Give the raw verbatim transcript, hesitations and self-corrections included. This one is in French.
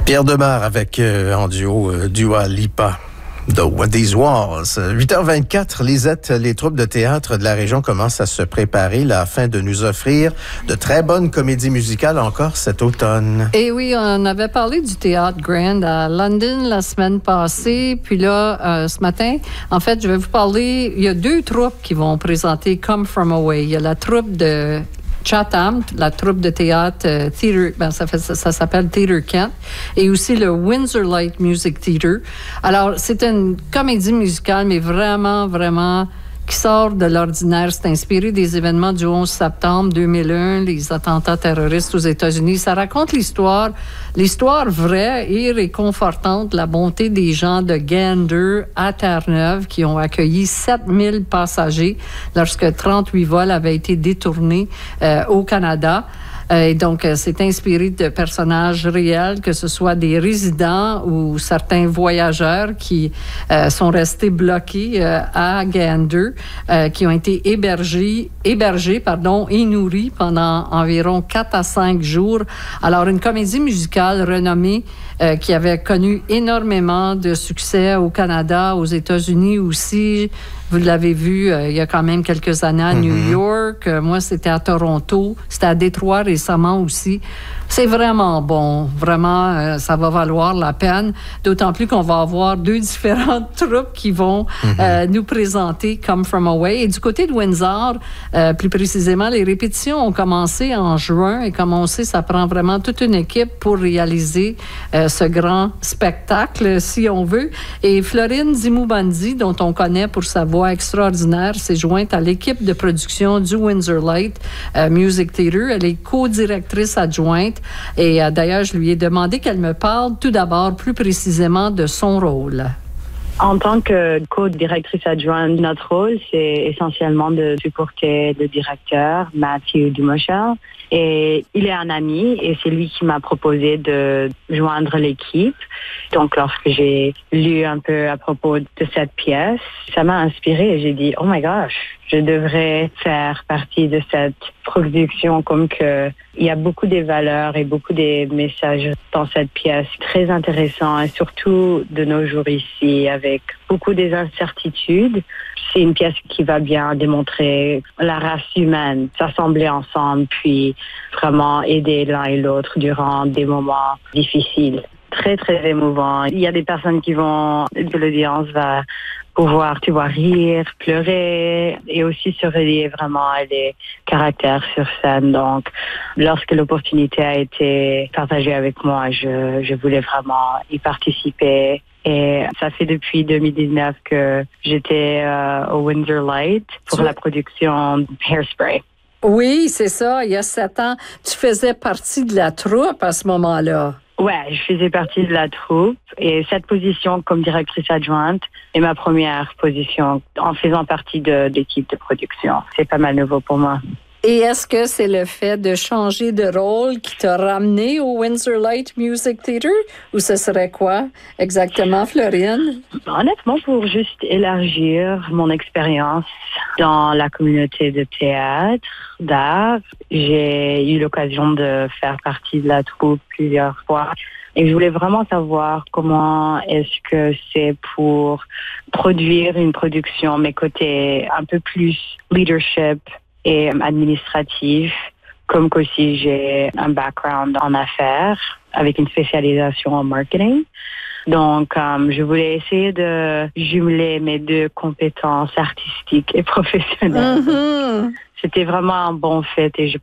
Pierre Demar avec euh, en duo euh, Dua Lipa. The What These Was. huit heures vingt-quatre, Lisette, les troupes de théâtre de la région commencent à se préparer là, afin de nous offrir de très bonnes comédies musicales encore cet automne. Et oui, on avait parlé du Théâtre Grand à London la semaine passée. Puis là, euh, ce matin, en fait, je vais vous parler, il y a deux troupes qui vont présenter Come From Away. Il y a la troupe de Chatham, la troupe de théâtre euh, Theatre, ben ça, fait, ça, ça s'appelle Theatre Kent, et aussi le Windsor Light Music Theatre. Alors, c'est une comédie musicale, mais vraiment, vraiment qui sort de l'ordinaire. C'est inspiré des événements du onze septembre deux mille un, les attentats terroristes aux États-Unis. Ça raconte l'histoire, l'histoire vraie et réconfortante de la bonté des gens de Gander à Terre-Neuve qui ont accueilli sept mille passagers lorsque trente-huit vols avaient été détournés euh, au Canada. Euh, et donc, euh, c'est inspiré de personnages réels, que ce soit des résidents ou certains voyageurs qui euh, sont restés bloqués euh, à Gander, euh, qui ont été hébergés, hébergés pardon, et nourris pendant environ quatre à cinq jours. Alors, une comédie musicale renommée euh, qui avait connu énormément de succès au Canada, aux États-Unis aussi. Vous l'avez vu euh, il y a quand même quelques années à mm-hmm. New York. Euh, moi, c'était à Toronto. C'était à Détroit récemment aussi. C'est vraiment bon. Vraiment, euh, ça va valoir la peine. D'autant plus qu'on va avoir deux différentes troupes qui vont mm-hmm. euh, nous présenter Come From Away. Et du côté de Windsor, euh, plus précisément, les répétitions ont commencé en juin. Et comme on sait, ça prend vraiment toute une équipe pour réaliser euh, ce grand spectacle, si on veut. Et Florine Dimoubandi, dont on connaît pour sa voix extraordinaire, s'est jointe à l'équipe de production du Windsor Light euh, Music Theatre. Elle est co-directrice adjointe et euh, d'ailleurs, je lui ai demandé qu'elle me parle tout d'abord plus précisément de son rôle. En tant que co-directrice adjointe, notre rôle, c'est essentiellement de supporter le directeur, Matthew Dumochel. Et il est un ami et c'est lui qui m'a proposé de joindre l'équipe. Donc, lorsque j'ai lu un peu à propos de cette pièce, ça m'a inspirée et j'ai dit, oh my gosh, je devrais faire partie de cette production, comme que il y a beaucoup des valeurs et beaucoup des messages dans cette pièce très intéressants et surtout de nos jours ici avec beaucoup des incertitudes. C'est une pièce qui va bien démontrer la race humaine, s'assembler ensemble puis vraiment aider l'un et l'autre durant des moments difficiles. Très, très émouvant. Il y a des personnes qui vont, de l'audience va pouvoir, tu vois, rire, pleurer et aussi se relier vraiment à des caractères sur scène. Donc, lorsque l'opportunité a été partagée avec moi, je, je voulais vraiment y participer. Et ça fait depuis deux mille dix-neuf que j'étais euh, au Windsor Light pour la production Hairspray. Oui, c'est ça. Il y a sept ans, tu faisais partie de la troupe à ce moment-là. Ouais, je faisais partie de la troupe et cette position comme directrice adjointe est ma première position en faisant partie de, de l'équipe de production. C'est pas mal nouveau pour moi. Et est-ce que c'est le fait de changer de rôle qui t'a ramené au Windsor Light Music Theatre ou ce serait quoi exactement, Florine? Honnêtement, pour juste élargir mon expérience dans la communauté de théâtre, d'art, j'ai eu l'occasion de faire partie de la troupe plusieurs fois. Et je voulais vraiment savoir comment est-ce que c'est pour produire une production, mais côté un peu plus leadership et administratif, comme qu'aussi j'ai un background en affaires avec une spécialisation en marketing. Donc, um, je voulais essayer de jumeler mes deux compétences artistiques et professionnelles. Mm-hmm. C'était vraiment un bon fit et je